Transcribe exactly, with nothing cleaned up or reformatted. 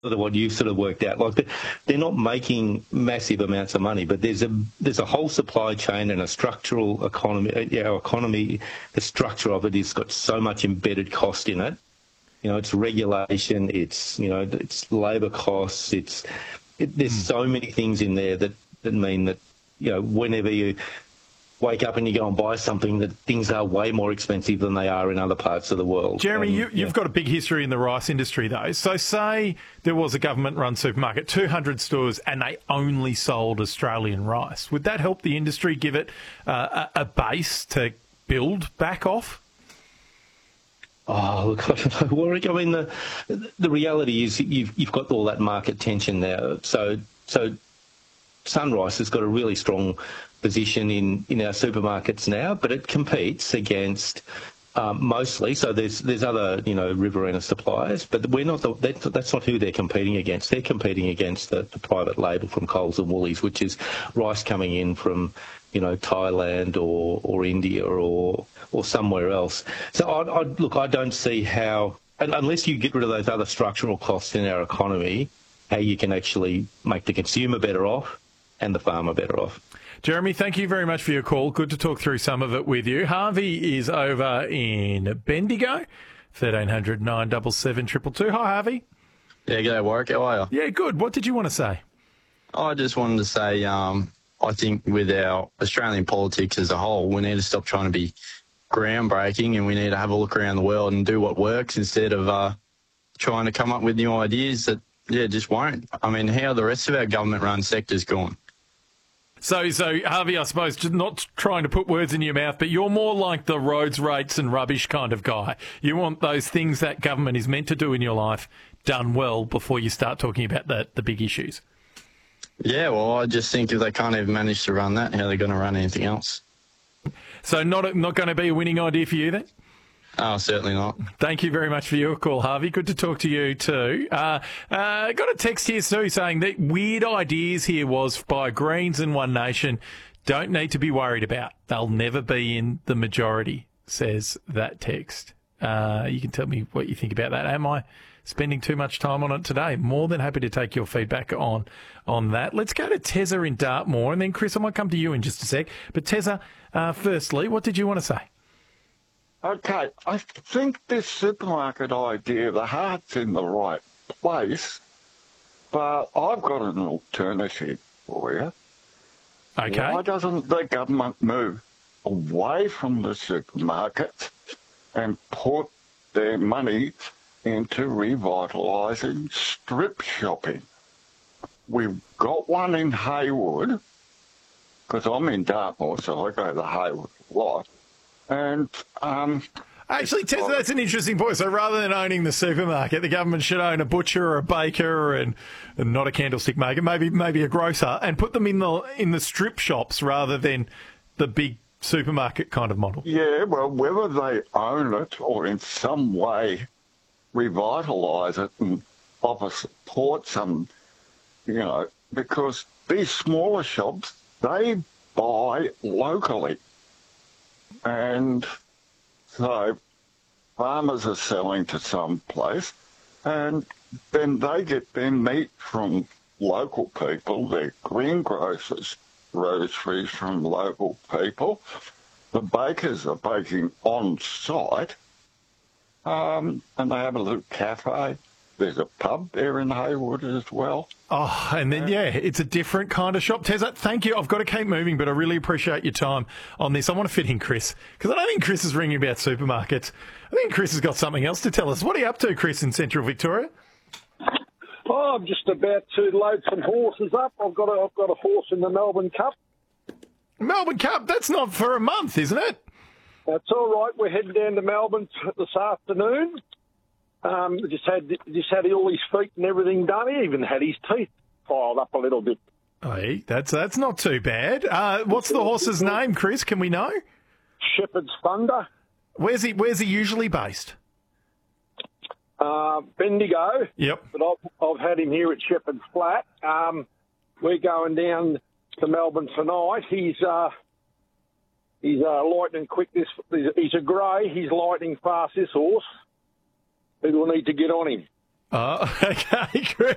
than what you've sort of worked out. Like they're not making massive amounts of money, but there's a there's a whole supply chain and a structural economy. Yeah, our economy, the structure of it has got so much embedded cost in it. You know, it's regulation, it's you know, it's labour costs, it's it, there's mm. so many things in there that, that mean that you know whenever you wake up and you go and buy something, that things are way more expensive than they are in other parts of the world. Jeremy, and, you, you've yeah. got a big history in the rice industry, though. So say there was a government-run supermarket, two hundred stores, and they only sold Australian rice. Would that help the industry, give it uh, a, a base to build back off? Oh, look, I don't know, Warwick. I mean, the the reality is you've you've got all that market tension there. So so Sunrice has got a really strong position in, in our supermarkets now, but it competes against um, mostly. So there's there's other you know Riverina suppliers, but we're not the, that, that's not who they're competing against. They're competing against the, the private label from Coles and Woolies, which is rice coming in from you know Thailand or or India or or somewhere else. So I, I look, I don't see how, unless you get rid of those other structural costs in our economy, how you can actually make the consumer better off and the farmer better off. Jeremy, thank you very much for your call. Good to talk through some of it with you. Harvey is over in Bendigo, thirteen hundred nine seven seven two two two. Hi, Harvey. Yeah, g'day, Warwick. How are you? Yeah, good. What did you want to say? I just wanted to say um, I think with our Australian politics as a whole, we need to stop trying to be groundbreaking and we need to have a look around the world and do what works instead of uh, trying to come up with new ideas that, yeah, just won't. I mean, how are the rest of our government-run sectors gone? So, so Harvey, I suppose, just not trying to put words in your mouth, but you're more like the roads, rates and rubbish kind of guy. You want those things that government is meant to do in your life done well before you start talking about the, the big issues. Yeah, well, I just think if they can't even manage to run that, how are they going to run anything else? So not not going to be a winning idea for you then? Oh, certainly not. Thank you very much for your call, Harvey. Good to talk to you too. Uh, uh, got a text here too saying that weird ideas here was by Greens and One Nation. Don't need to be worried about. They'll never be in the majority, says that text. Uh, you can tell me what you think about that. Am I spending too much time on it today? More than happy to take your feedback on on that. Let's go to Tezza in Dartmoor, and then Chris, I might come to you in just a sec. But Tezza, uh, firstly, what did you want to say? Okay, I think this supermarket idea, the heart's in the right place, but I've got an alternative for you. Okay. Why doesn't the government move away from the supermarkets and put their money into revitalising strip shopping? We've got one in Haywood, because I'm in Dartmoor, so I go to Haywood a lot. And um, actually, Tessa, that's an interesting point. So rather than owning the supermarket, the government should own a butcher or a baker and, and not a candlestick maker, maybe maybe a grocer, and put them in the in the strip shops rather than the big supermarket kind of model. Yeah, well, whether they own it or in some way revitalise it and offer support some, you know, because these smaller shops, they buy locally. And so farmers are selling to some place, and then they get their meat from local people, their greengrocers, groceries from local people. The bakers are baking on site, um, and they have a little cafe. There's a pub there in Haywood as well. Oh, and then, yeah, it's a different kind of shop. Tezza, thank you. I've got to keep moving, but I really appreciate your time on this. I want to fit in Chris, because I don't think Chris is ringing about supermarkets. I think Chris has got something else to tell us. What are you up to, Chris, in Central Victoria? Oh, I'm just about to load some horses up. I've got a, I've got a horse in the Melbourne Cup. Melbourne Cup? That's not for a month, isn't it? That's all right. We're heading down to Melbourne this afternoon. Um, just had just had all his feet and everything done. He even had his teeth filed up a little bit. Hey, that's that's not too bad. Uh, what's the horse's name, Chris? Can we know? Shepherd's Thunder. Where's he? Where's he usually based? Uh, Bendigo. Yep. But I've I've had him here at Shepherd's Flat. Um, we're going down to Melbourne tonight. He's uh, he's uh, lightning quick. This he's, he's a grey. He's lightning fast. This horse. People need to get on him. Oh, okay, Chris.